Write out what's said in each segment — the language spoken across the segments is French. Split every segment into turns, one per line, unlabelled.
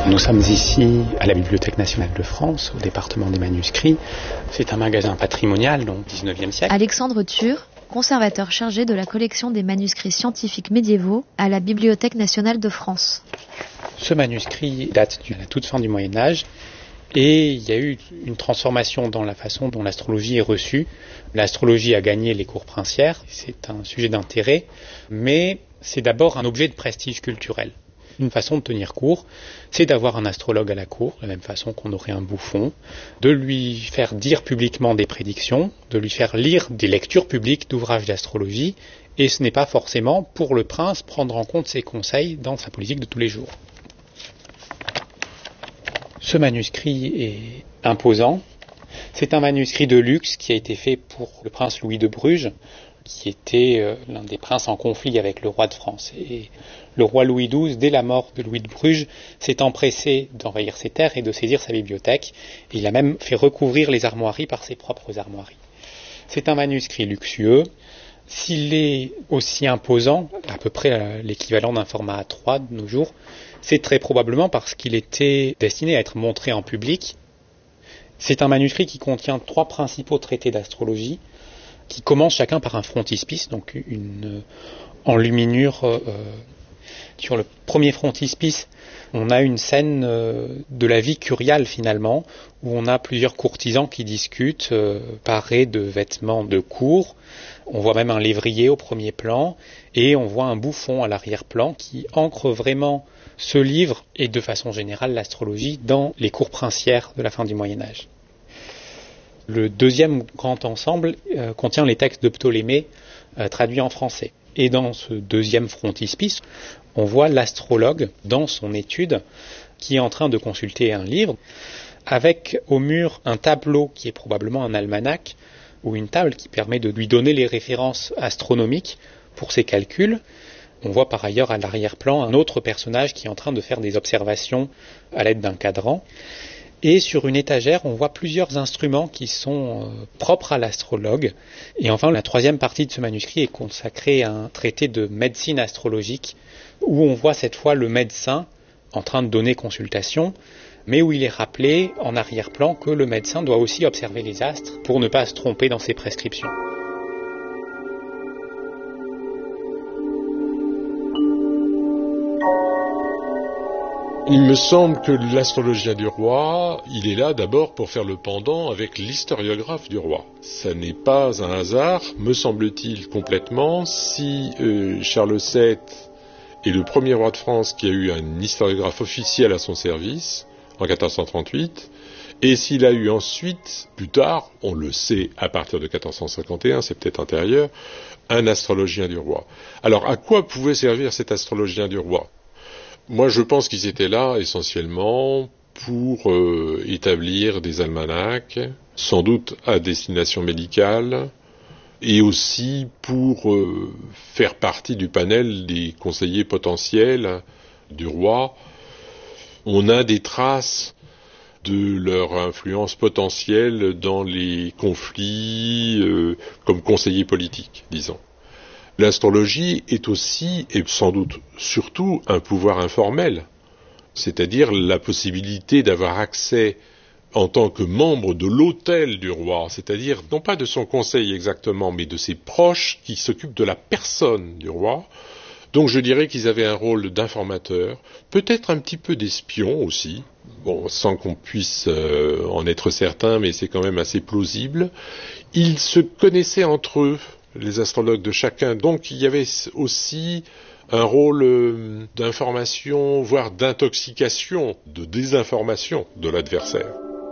Nous sommes ici à la Bibliothèque nationale de France, au département des manuscrits. C'est un magasin patrimonial, donc 19e siècle.
Alexandre Thur, conservateur chargé de la collection des manuscrits scientifiques médiévaux à la Bibliothèque nationale de France.
Ce manuscrit date de la toute fin du Moyen-Âge et il y a eu une transformation dans la façon dont l'astrologie est reçue. L'astrologie a gagné les cours princières, c'est un sujet d'intérêt, mais c'est d'abord un objet de prestige culturel. Une façon de tenir court, c'est d'avoir un astrologue à la cour, de la même façon qu'on aurait un bouffon, de lui faire dire publiquement des prédictions, de lui faire lire des lectures publiques d'ouvrages d'astrologie, et ce n'est pas forcément pour le prince prendre en compte ses conseils dans sa politique de tous les jours. Ce manuscrit est imposant. C'est un manuscrit de luxe qui a été fait pour le prince Louis de Bruges, qui était l'un des princes en conflit avec le roi de France. Et le roi Louis XII, dès la mort de Louis de Bruges, s'est empressé d'envahir ses terres et de saisir sa bibliothèque. Et il a même fait recouvrir les armoiries par ses propres armoiries. C'est un manuscrit luxueux. S'il est aussi imposant, à peu près l'équivalent d'un format A3 de nos jours, c'est très probablement parce qu'il était destiné à être montré en public. C'est un manuscrit qui contient 3 principaux traités d'astrologie, qui commencent chacun par un frontispice, donc une enluminure. Sur le premier frontispice, on a une scène de la vie curiale finalement, où on a plusieurs courtisans qui discutent, parés de vêtements de cour. On voit même un lévrier au premier plan, et on voit un bouffon à l'arrière-plan qui ancre vraiment ce livre, et de façon générale l'astrologie, dans les cours princières de la fin du Moyen-Âge. Le deuxième grand ensemble contient les textes de Ptolémée traduits en français. Et dans ce deuxième frontispice, on voit l'astrologue dans son étude qui est en train de consulter un livre, avec au mur un tableau qui est probablement un almanach, ou une table qui permet de lui donner les références astronomiques pour ses calculs. On voit par ailleurs à l'arrière-plan un autre personnage qui est en train de faire des observations à l'aide d'un cadran. Et sur une étagère, on voit plusieurs instruments qui sont propres à l'astrologue. Et enfin, la troisième partie de ce manuscrit est consacrée à un traité de médecine astrologique, où on voit cette fois le médecin en train de donner consultation, mais où il est rappelé en arrière-plan que le médecin doit aussi observer les astres pour ne pas se tromper dans ses prescriptions.
Il me semble que l'astrologien du roi, il est là d'abord pour faire le pendant avec l'historiographe du roi. Ça n'est pas un hasard, me semble-t-il complètement, si Charles VII est le premier roi de France qui a eu un historiographe officiel à son service, en 1438, et s'il a eu ensuite, plus tard, on le sait à partir de 1451, c'est peut-être antérieur, un astrologien du roi. Alors à quoi pouvait servir cet astrologien du roi ? Moi, je pense qu'ils étaient là essentiellement pour établir des almanachs, sans doute à destination médicale, et aussi pour faire partie du panel des conseillers potentiels du roi. On a des traces de leur influence potentielle dans les conflits comme conseillers politiques, disons. L'astrologie est aussi, et sans doute surtout, un pouvoir informel, c'est-à-dire la possibilité d'avoir accès en tant que membre de l'hôtel du roi, c'est-à-dire non pas de son conseil exactement, mais de ses proches qui s'occupent de la personne du roi. Donc je dirais qu'ils avaient un rôle d'informateur, peut-être un petit peu d'espion aussi, bon, sans qu'on puisse en être certain, mais c'est quand même assez plausible. Ils se connaissaient entre eux, les astrologues de chacun, donc il y avait aussi un rôle d'information, voire d'intoxication, de désinformation de l'adversaire.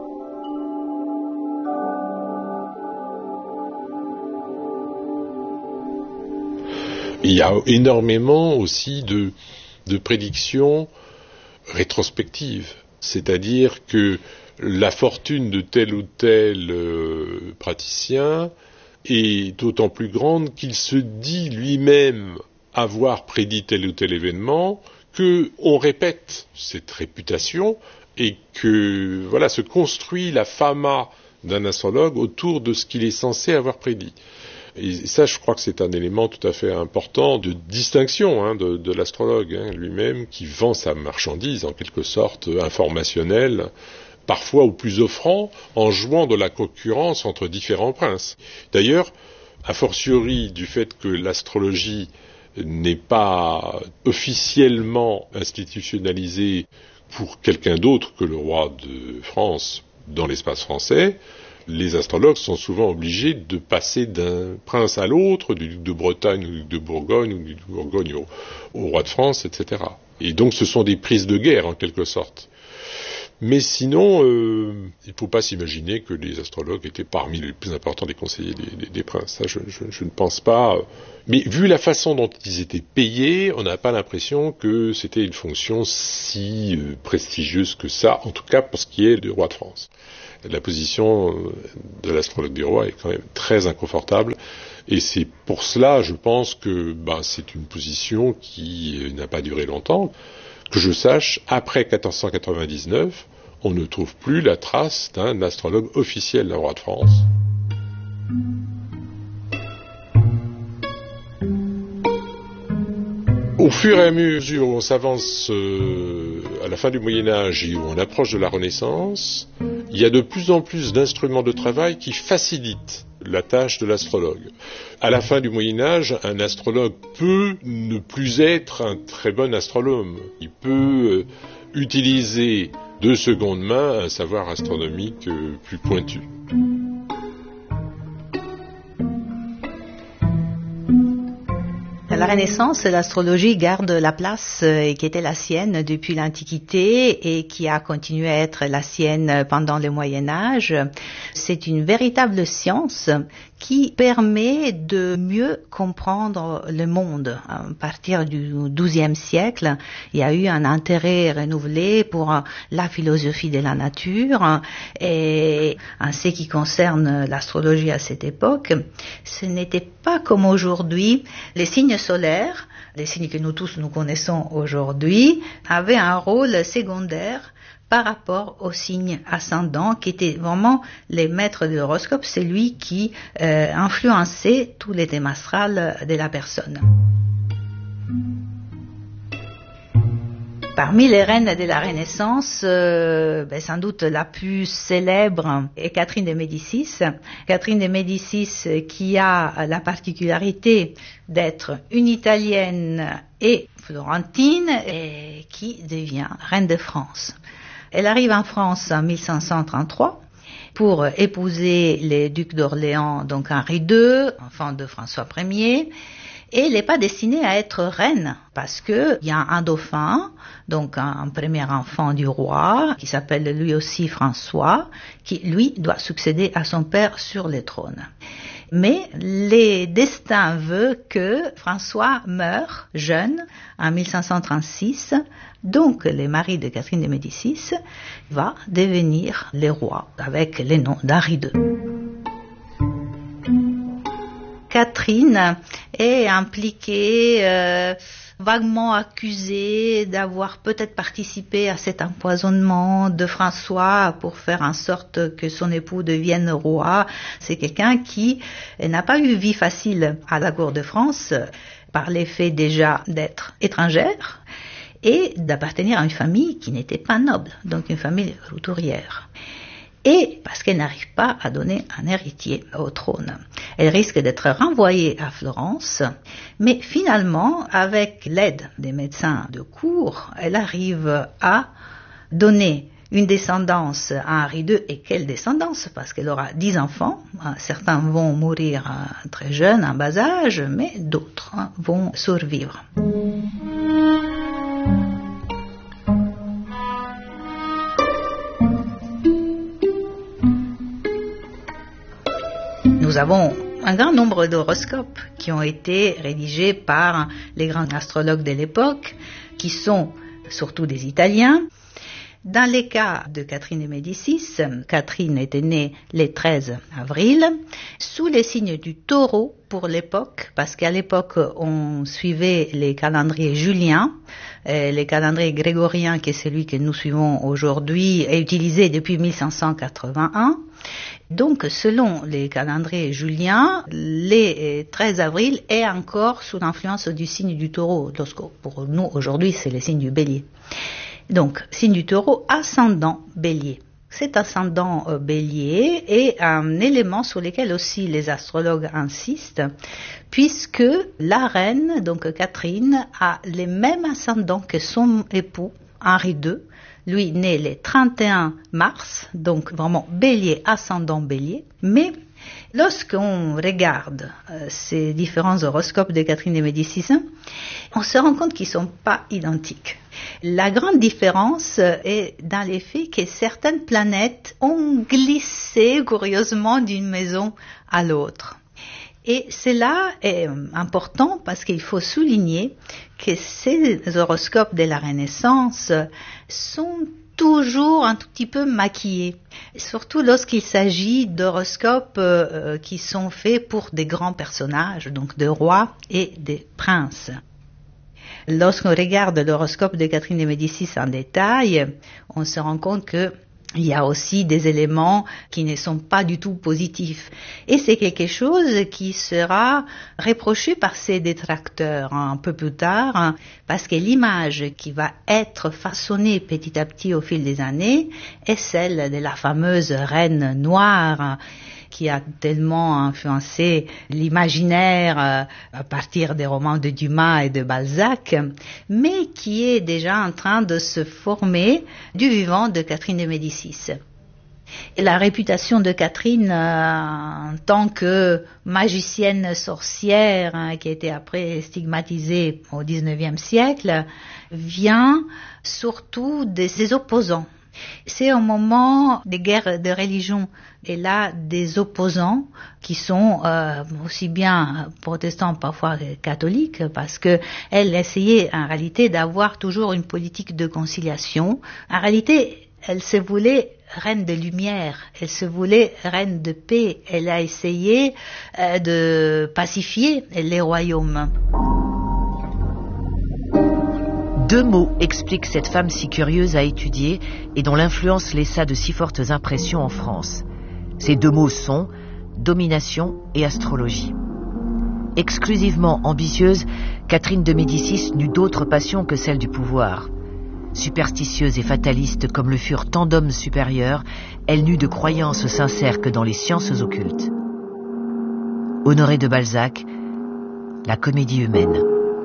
Il y a énormément aussi de prédictions rétrospectives, c'est-à-dire que la fortune de tel ou tel praticien est d'autant plus grande qu'il se dit lui-même avoir prédit tel ou tel événement, qu'on répète cette réputation et que voilà se construit la fama d'un astrologue autour de ce qu'il est censé avoir prédit. Et ça, je crois que c'est un élément tout à fait important de distinction de l'astrologue lui-même, qui vend sa marchandise en quelque sorte informationnelle, parfois au plus offrant, en jouant de la concurrence entre différents princes. D'ailleurs, a fortiori du fait que l'astrologie n'est pas officiellement institutionnalisée pour quelqu'un d'autre que le roi de France dans l'espace français, les astrologues sont souvent obligés de passer d'un prince à l'autre, du duc de Bretagne au duc de Bourgogne, ou du duc de Bourgogne au roi de France, etc. Et donc ce sont des prises de guerre en quelque sorte. Mais sinon, il ne faut pas s'imaginer que les astrologues étaient parmi les plus importants des conseillers des princes. Ça, je ne pense pas. Mais vu la façon dont ils étaient payés, on n'a pas l'impression que c'était une fonction si prestigieuse que ça, en tout cas pour ce qui est du roi de France. La position de l'astrologue du roi est quand même très inconfortable. Et c'est pour cela, je pense que c'est une position qui n'a pas duré longtemps. Que je sache, après 1499, on ne trouve plus la trace d'un astrologue officiel d'un roi de France. Au fur et à mesure où on s'avance à la fin du Moyen-Âge et où on approche de la Renaissance, il y a de plus en plus d'instruments de travail qui facilitent la tâche de l'astrologue. À la fin du Moyen-Âge, un astrologue peut ne plus être un très bon astronome. Il peut utiliser de seconde main un savoir astronomique plus pointu.
À la Renaissance, l'astrologie garde la place qui était la sienne depuis l'Antiquité et qui a continué à être la sienne pendant le Moyen-Âge. C'est une véritable science qui permet de mieux comprendre le monde. À partir du XIIe siècle, il y a eu un intérêt renouvelé pour la philosophie de la nature et en ce qui concerne l'astrologie à cette époque, ce n'était pas comme aujourd'hui. Les signes solaires, les signes que nous tous nous connaissons aujourd'hui, avaient un rôle secondaire par rapport aux signes ascendants qui étaient vraiment les maîtres de l'horoscope, c'est lui qui influençait tous les thèmes astrales de la personne. Parmi les reines de la Renaissance, sans doute la plus célèbre est Catherine de Médicis. Catherine de Médicis qui a la particularité d'être une Italienne et florentine et qui devient reine de France. Elle arrive en France en 1533 pour épouser le duc d'Orléans, donc Henri II, enfant de François Ier. Et elle n'est pas destinée à être reine parce que il y a un dauphin, donc un premier enfant du roi, qui s'appelle lui aussi François, qui lui doit succéder à son père sur le trône. Mais le destin veut que François meure jeune en 1536, donc le mari de Catherine de Médicis va devenir le roi avec le nom d'Henri II. Catherine est impliquée, vaguement accusée d'avoir peut-être participé à cet empoisonnement de François pour faire en sorte que son époux devienne roi. C'est quelqu'un qui n'a pas eu vie facile à la cour de France par l'effet déjà d'être étrangère et d'appartenir à une famille qui n'était pas noble, donc une famille roturière. Et parce qu'elle n'arrive pas à donner un héritier au trône. Elle risque d'être renvoyée à Florence, mais finalement, avec l'aide des médecins de cour, elle arrive à donner une descendance à Henri II. Et quelle descendance? Parce qu'elle aura 10 enfants. Certains vont mourir très jeunes, en bas âge, mais d'autres vont survivre. Nous avons un grand nombre d'horoscopes qui ont été rédigés par les grands astrologues de l'époque, qui sont surtout des Italiens. Dans les cas de Catherine de Médicis, Catherine était née le 13 avril, sous les signes du taureau pour l'époque, parce qu'à l'époque on suivait les calendriers juliens, les calendriers grégoriens, qui est celui que nous suivons aujourd'hui, est utilisé depuis 1581. Donc, selon les calendriers juliens, le 13 avril est encore sous l'influence du signe du taureau, lorsque pour nous aujourd'hui c'est le signe du bélier. Donc, signe du taureau, ascendant bélier. Cet ascendant bélier est un élément sur lequel aussi les astrologues insistent, puisque la reine, donc Catherine, a les mêmes ascendants que son époux, Henri II, lui né le 31 mars, donc vraiment bélier, ascendant bélier, mais lorsqu'on regarde ces différents horoscopes de Catherine de Médicis, on se rend compte qu'ils ne sont pas identiques. La grande différence est dans le fait que certaines planètes ont glissé curieusement d'une maison à l'autre. Et cela est important parce qu'il faut souligner que ces horoscopes de la Renaissance sont toujours un tout petit peu maquillés, surtout lorsqu'il s'agit d'horoscopes qui sont faits pour des grands personnages, donc des rois et des princes. Lorsqu'on regarde l'horoscope de Catherine de Médicis en détail, on se rend compte que il y a aussi des éléments qui ne sont pas du tout positifs. Et c'est quelque chose qui sera reproché par ses détracteurs un peu plus tard, parce que l'image qui va être façonnée petit à petit au fil des années est celle de la fameuse reine noire, qui a tellement influencé l'imaginaire à partir des romans de Dumas et de Balzac, mais qui est déjà en train de se former du vivant de Catherine de Médicis. Et la réputation de Catherine en tant que magicienne sorcière, qui a été après stigmatisée au XIXe siècle, vient surtout de ses opposants. C'est au moment des guerres de religion et là des opposants qui sont aussi bien protestants parfois catholiques, parce que elle essayait en réalité d'avoir toujours une politique de conciliation. En réalité, elle se voulait reine de lumière, elle se voulait reine de paix, elle a essayé de pacifier les royaumes.
Deux mots expliquent cette femme si curieuse à étudier et dont l'influence laissa de si fortes impressions en France. Ces deux mots sont domination et astrologie. Exclusivement ambitieuse, Catherine de Médicis n'eut d'autre passion que celle du pouvoir. Superstitieuse et fataliste comme le furent tant d'hommes supérieurs, elle n'eut de croyance sincère que dans les sciences occultes. Honoré de Balzac, La comédie humaine.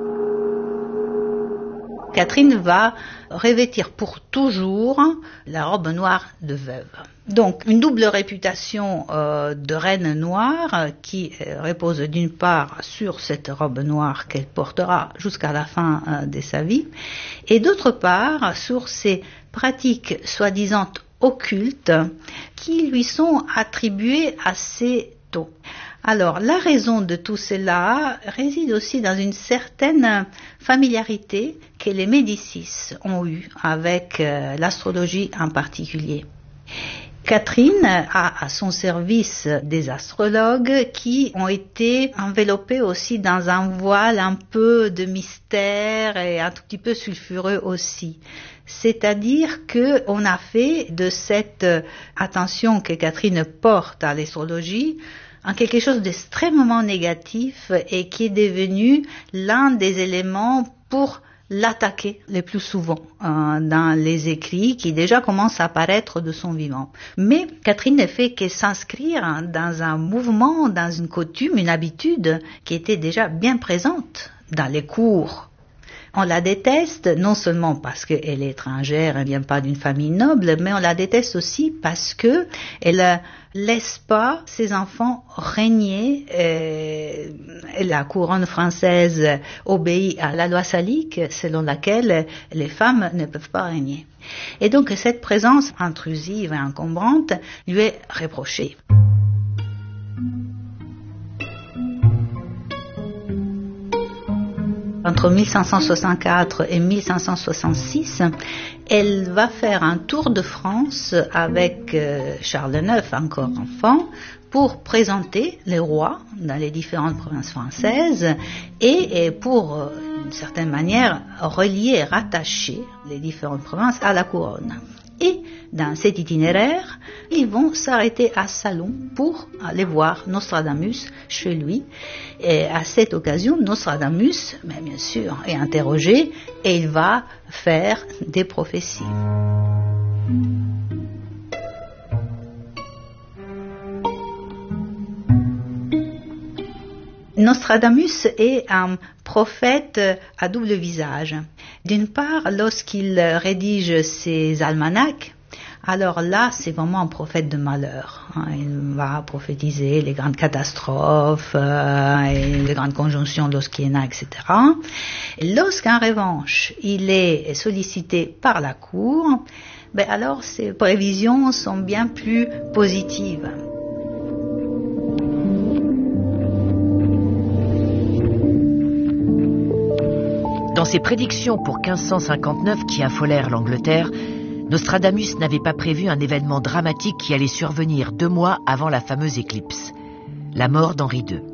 Catherine va revêtir pour toujours la robe noire de veuve. Donc, une double réputation de reine noire qui repose d'une part sur cette robe noire qu'elle portera jusqu'à la fin de sa vie, et d'autre part sur ses pratiques soi-disant occultes qui lui sont attribuées assez tôt. Alors, la raison de tout cela réside aussi dans une certaine familiarité que les Médicis ont eue avec l'astrologie en particulier. Catherine a à son service des astrologues qui ont été enveloppés aussi dans un voile un peu de mystère et un tout petit peu sulfureux aussi. C'est-à-dire qu'on a fait de cette attention que Catherine porte à l'astrologie en quelque chose d'extrêmement négatif et qui est devenu l'un des éléments pour l'attaquer le plus souvent dans les écrits qui déjà commencent à apparaître de son vivant. Mais Catherine ne fait que s'inscrire dans un mouvement, dans une coutume, une habitude qui était déjà bien présente dans les cours. On la déteste non seulement parce qu'elle est étrangère, elle ne vient pas d'une famille noble, mais on la déteste aussi parce que elle laisse pas ses enfants régner. La couronne française obéit à la loi salique selon laquelle les femmes ne peuvent pas régner. Et donc cette présence intrusive et encombrante lui est reprochée. Entre 1564 et 1566, elle va faire un tour de France avec Charles IX, encore enfant, pour présenter les rois dans les différentes provinces françaises et pour, d'une certaine manière, relier, rattacher les différentes provinces à la couronne. Et dans cet itinéraire, ils vont s'arrêter à Salon pour aller voir Nostradamus chez lui. Et à cette occasion, Nostradamus, mais bien sûr, est interrogé et il va faire des prophéties. Nostradamus est un prophète à double visage. D'une part, lorsqu'il rédige ses almanachs, alors là, c'est vraiment un prophète de malheur. Il va prophétiser les grandes catastrophes, et les grandes conjonctions lorsqu'il y en a, etc. Et lorsqu'en revanche, il est sollicité par la cour, alors ses prévisions sont bien plus positives.
Dans ses prédictions pour 1559 qui affolèrent l'Angleterre, Nostradamus n'avait pas prévu un événement dramatique qui allait survenir 2 mois avant la fameuse éclipse, la mort d'Henri II.